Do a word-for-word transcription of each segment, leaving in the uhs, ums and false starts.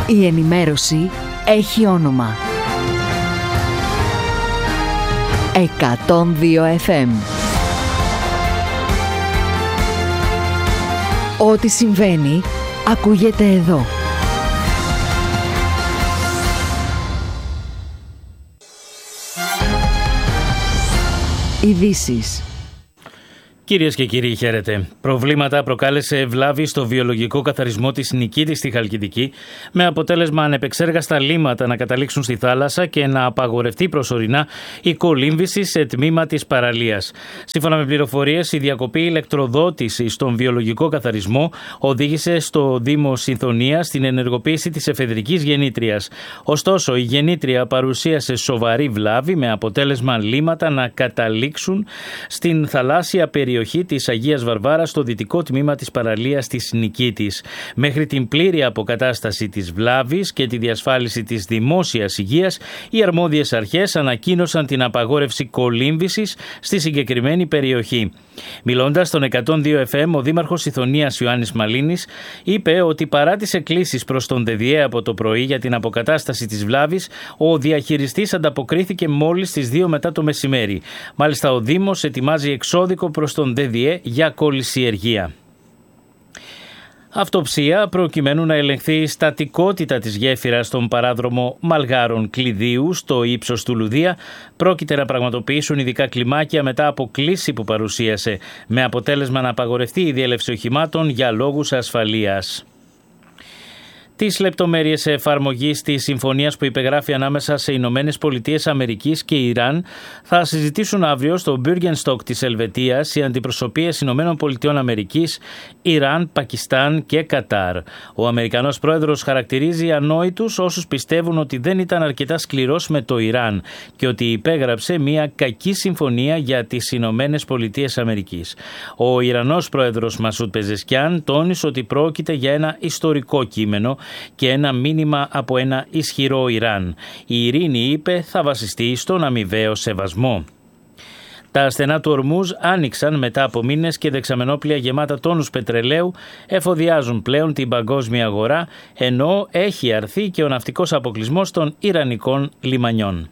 Η ενημέρωση έχει όνομα. εκατόν δύο εφ εμ. Ό,τι συμβαίνει, ακούγεται εδώ. Ειδήσεις. Κυρίες και κύριοι, χαίρετε. Προβλήματα προκάλεσε βλάβη στο βιολογικό καθαρισμό της Νικήτης στη Χαλκιδική, με αποτέλεσμα ανεπεξέργαστα λίμματα να καταλήξουν στη θάλασσα και να απαγορευτεί προσωρινά η κολύμβηση σε τμήμα της παραλίας. Σύμφωνα με πληροφορίες, η διακοπή ηλεκτροδότηση στον βιολογικό καθαρισμό οδήγησε στο Δήμο Συνθονία στην ενεργοποίηση της εφεδρικής γεννήτριας. Ωστόσο, η γεννήτρια παρουσίασε σοβαρή βλάβη, με αποτέλεσμα λίμματα να καταλήξουν στην θαλάσσια περιοχή της Αγίας Βαρβάρας στο δυτικό τμήμα της παραλίας της Νικήτης. Μέχρι την πλήρη αποκατάσταση της βλάβης και τη διασφάλιση της δημόσιας υγείας, οι αρμόδιες αρχές ανακοίνωσαν την απαγόρευση κολύμβησης στη συγκεκριμένη περιοχή. Μιλώντας στον εκατόν δύο εφ εμ, ο Δήμαρχος Ιθωνίας Ιωάννης Μαλίνης είπε ότι παρά τις εκκλήσεις προς τον ΔΔΕ από το πρωί για την αποκατάσταση της βλάβης, ο διαχειριστής ανταποκρίθηκε μόλις στις δύο μετά το μεσημέρι. Μάλιστα, ο Δήμος ετοιμάζει εξώδικο προς τον ΔΔΕ για κολυσιεργία. Αυτοψία προκειμένου να ελεγχθεί η στατικότητα της γέφυρας στον παράδρομο Μαλγάρων Κλειδίου στο ύψος του Λουδία πρόκειται να πραγματοποιήσουν ειδικά κλιμάκια μετά από κλίση που παρουσίασε, με αποτέλεσμα να απαγορευτεί η διέλευση οχημάτων για λόγους ασφαλείας. Τις λεπτομέρειες εφαρμογής της συμφωνίας που υπεγράφει ανάμεσα σε Ηνωμένες Πολιτείες Αμερικής και Ιράν θα συζητήσουν αύριο στο Bürgenstock της Ελβετίας οι αντιπροσωπείες Ηνωμένων Πολιτειών Αμερικής, Ιράν, Πακιστάν και Κατάρ. Ο Αμερικανός πρόεδρος χαρακτηρίζει ανόητους όσους πιστεύουν ότι δεν ήταν αρκετά σκληρός με το Ιράν και ότι υπέγραψε μια κακή συμφωνία για τις Ηνωμένες Πολιτείες Αμερικής. Ο Ιρανός πρόεδρος Μασούτ Πεζεσκιάν τόνισε ότι πρόκειται για ένα ιστορικό κείμενο και ένα μήνυμα από ένα ισχυρό Ιράν. Η ειρήνη, είπε, θα βασιστεί στον αμοιβαίο σεβασμό. Τα στενά του Ορμούζ άνοιξαν μετά από μήνες και δεξαμενόπλια γεμάτα τόνους πετρελαίου εφοδιάζουν πλέον την παγκόσμια αγορά, ενώ έχει αρθεί και ο ναυτικός αποκλεισμός των ιρανικών λιμανιών.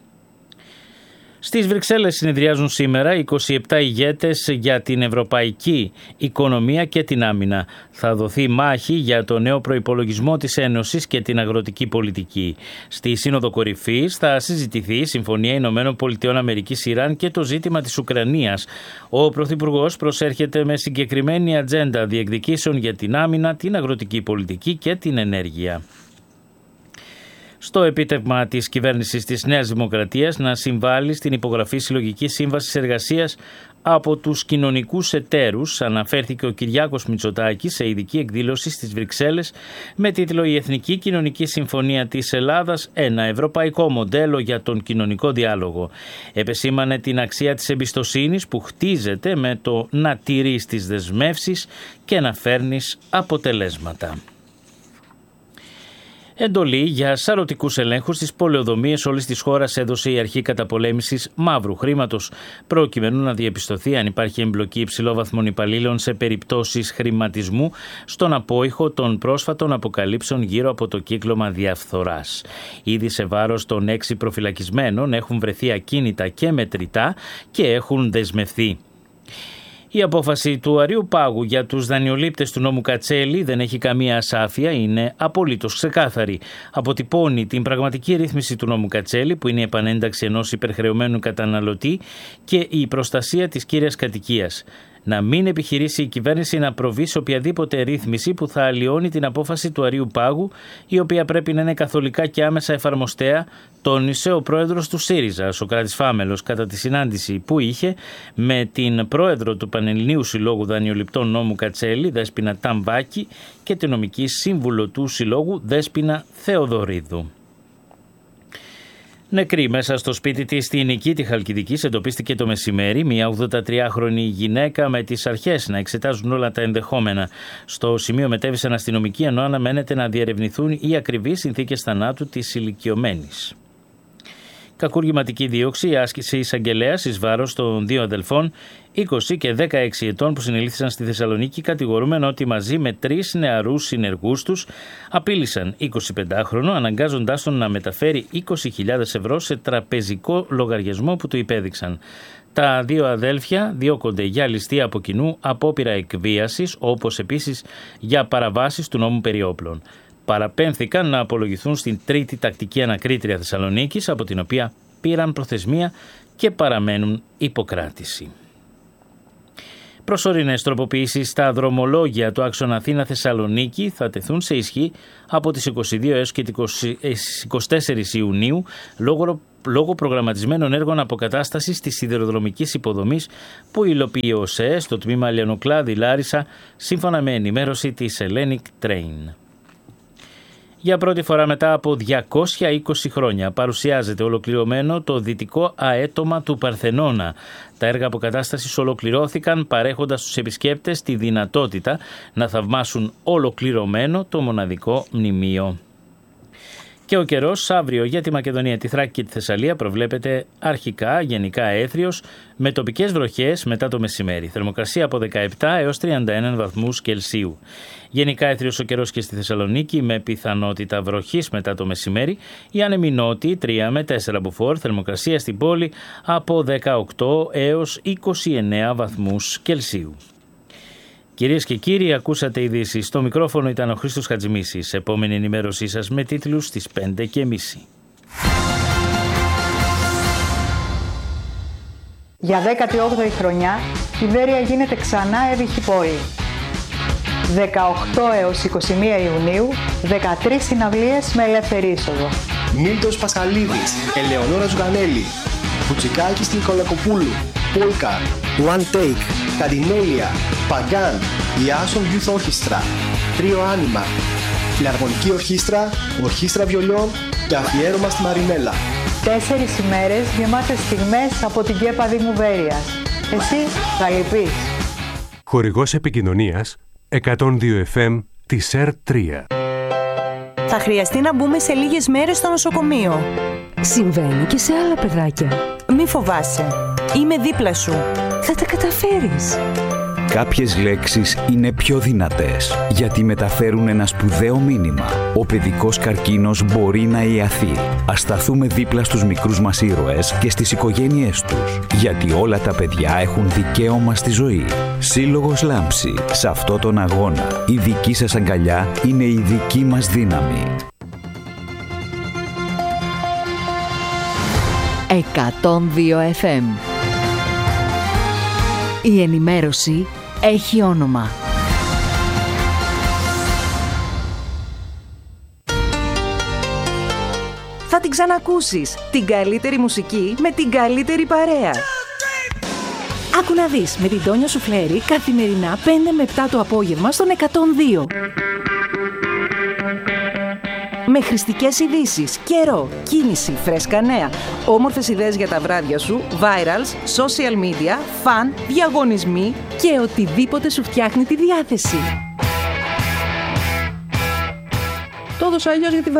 Στις Βρυξέλλες συνεδριάζουν σήμερα είκοσι επτά ηγέτες για την ευρωπαϊκή οικονομία και την άμυνα. Θα δοθεί μάχη για το νέο προϋπολογισμό της Ένωσης και την αγροτική πολιτική. Στη Σύνοδο Κορυφής θα συζητηθεί η Συμφωνία Ηνωμένων Πολιτειών Αμερικής Ιράν και το ζήτημα της Ουκρανίας. Ο Πρωθυπουργός προσέρχεται με συγκεκριμένη ατζέντα διεκδικήσεων για την άμυνα, την αγροτική πολιτική και την ενέργεια. Στο επίτευγμα της κυβέρνησης της Νέας Δημοκρατίας να συμβάλλει στην υπογραφή συλλογικής σύμβασης εργασίας από τους κοινωνικούς εταίρους, αναφέρθηκε ο Κυριάκος Μητσοτάκης σε ειδική εκδήλωση στις Βρυξέλλες με τίτλο «Η Εθνική Κοινωνική Συμφωνία της Ελλάδας, ένα ευρωπαϊκό μοντέλο για τον κοινωνικό διάλογο». Επεσήμανε την αξία της εμπιστοσύνης που χτίζεται με το να τηρείς τις δεσμεύσεις και να φέρνεις αποτελέσματα. Εντολή για σαρωτικούς ελέγχους στις πολεοδομίες όλης της χώρας έδωσε η Αρχή Καταπολέμησης Μαύρου Χρήματος, προκειμένου να διαπιστωθεί αν υπάρχει εμπλοκή υψηλόβαθμων υπαλλήλων σε περιπτώσεις χρηματισμού στον απόϊχο των πρόσφατων αποκαλύψεων γύρω από το κύκλωμα διαφθοράς. Ήδη σε βάρος των έξι προφυλακισμένων έχουν βρεθεί ακίνητα και μετρητά και έχουν δεσμευθεί. Η απόφαση του Αρείου Πάγου για τους δανειολήπτες του νόμου Κατσέλη δεν έχει καμία ασάφεια, είναι απολύτως ξεκάθαρη. Αποτυπώνει την πραγματική ρύθμιση του νόμου Κατσέλη, που είναι η επανένταξη ενός υπερχρεωμένου καταναλωτή και η προστασία της κύριας κατοικίας. Να μην επιχειρήσει η κυβέρνηση να προβεί σε οποιαδήποτε ρύθμιση που θα αλλοιώνει την απόφαση του Αρείου Πάγου, η οποία πρέπει να είναι καθολικά και άμεσα εφαρμοστέα, τόνισε ο πρόεδρος του ΣΥΡΙΖΑ, Σωκράτης Φάμελος, κατά τη συνάντηση που είχε με την πρόεδρο του Πανελληνίου Συλλόγου Δανειοληπτών νόμου Κατσέλη, Δέσποινα Ταμβάκη, και την νομική σύμβουλο του Συλλόγου, Δέσποινα Θεοδωρίδου. Νεκρή μέσα στο σπίτι της στη Νικήτη Χαλκιδικής εντοπίστηκε το μεσημέρι μια ογδοντατριάχρονη γυναίκα με τις αρχές να εξετάζουν όλα τα ενδεχόμενα. Στο σημείο μετέβησαν αστυνομικοί, ενώ αναμένεται να διερευνηθούν οι ακριβείς συνθήκες θανάτου της ηλικιωμένης. Κακουργηματική δίωξη άσκησε εισαγγελέας εις βάρος των δύο αδελφών είκοσι και δεκαέξι ετών που συνελήφθησαν στη Θεσσαλονίκη, κατηγορούμενοι ότι μαζί με τρεις νεαρούς συνεργούς τους απείλησαν εικοσιπεντάχρονο, αναγκάζοντάς τον να μεταφέρει είκοσι χιλιάδες ευρώ σε τραπεζικό λογαριασμό που του υπέδειξαν. Τα δύο αδέλφια διώκονται για ληστεία από κοινού, απόπειρα εκβίασης, όπως επίσης για παραβάσεις του νόμου περί όπλων. Παραπέμφθηκαν να απολογηθούν στην τρίτη τακτική ανακρίτρια Θεσσαλονίκης, από την οποία πήραν προθεσμία και παραμένουν υποκράτηση. Προσωρινές τροποποιήσεις στα δρομολόγια του άξονα Αθήνα-Θεσσαλονίκη θα τεθούν σε ισχύ από τις είκοσι δύο έως και τις είκοσι τέσσερις Ιουνίου λόγω, λόγω προγραμματισμένων έργων αποκατάστασης της σιδηροδρομικής υποδομής που υλοποιεί ο ΣΕΕ στο τμήμα Λιανοκλάδη Λάρισα, σύμφωνα με ενημέρωση της Hellenic Train. Για πρώτη φορά μετά από διακόσια είκοσι χρόνια παρουσιάζεται ολοκληρωμένο το δυτικό αέτομα του Παρθενώνα. Τα έργα αποκατάστασης ολοκληρώθηκαν, παρέχοντας στους επισκέπτες τη δυνατότητα να θαυμάσουν ολοκληρωμένο το μοναδικό μνημείο. Και ο καιρός αύριο για τη Μακεδονία, τη Θράκη και τη Θεσσαλία προβλέπεται αρχικά γενικά έθριος με τοπικές βροχές μετά το μεσημέρι. Θερμοκρασία από δεκαεπτά έως τριάντα ένα βαθμούς Κελσίου. Γενικά έθριος ο καιρός και στη Θεσσαλονίκη με πιθανότητα βροχής μετά το μεσημέρι. Οι άνεμοι νότιοι τρία με τέσσερα μποφόρ. Θερμοκρασία στην πόλη από δεκαοκτώ έως είκοσι εννέα βαθμούς Κελσίου. Κυρίες και κύριοι, ακούσατε ειδήσεις. Στο μικρόφωνο ήταν ο Χρήστος Χατζημίσης. Επόμενη ενημέρωσή σας με τίτλους στις πέντε και μισή. Για δέκατη όγδοη χρονιά, η Βέρεια γίνεται ξανά έβυχη πόλη. δεκαοκτώ έως είκοσι μία Ιουνίου, δεκατρείς συναυλίες με ελεύθερη είσοδο. Μίλτος Πασχαλίδης, Ελεονόρα Ζουγανέλη, Μπουτσικάκης Νικολακοπούλου, Πόλκα, One Take, Καντινέλια, Παγκάν, Ιάσον Youth Orchestra, Τρίο Άνιμα, Φιλαρμονική Ορχήστρα, Ορχήστρα Βιολιών και αφιέρωμα στη Μαρινέλα. Τέσσερις ημέρες γεμάτες στιγμές από την Κέπα Δήμου Βέρειας. Εσύ θα λυπείς. Χορηγός επικοινωνίας εκατόν δύο εφ εμ της ΕΡ τρία. Θα χρειαστεί να μπούμε σε λίγες μέρες στο νοσοκομείο. Συμβαίνει και σε άλλα παιδάκια. Μη φοβάσαι. Είμαι δίπλα σου. Θα τα καταφέρεις. Κάποιες λέξεις είναι πιο δυνατές γιατί μεταφέρουν ένα σπουδαίο μήνυμα. Ο παιδικός καρκίνος μπορεί να ιαθεί. Ας σταθούμε δίπλα στους μικρούς μας ήρωες και στις οικογένειές τους. Γιατί όλα τα παιδιά έχουν δικαίωμα στη ζωή. Σύλλογος Λάμψη. Σε αυτό τον αγώνα η δική σας αγκαλιά είναι η δική μας δύναμη. εκατόν δύο εφ εμ. Η ενημέρωση έχει όνομα. Θα την ξανακούσεις. Την καλύτερη μουσική με την καλύτερη παρέα. Άκου να δεις με την Τόνια Σουφλέρη καθημερινά πέντε με επτά το απόγευμα στον εκατόν δύο. Με χρηστικές ειδήσεις, καιρό, κίνηση, φρέσκα νέα, όμορφες ιδέες για τα βράδια σου, virals, social media, φαν, διαγωνισμοί και οτιδήποτε σου φτιάχνει τη διάθεση. Το έδωσα αλλιώς γιατί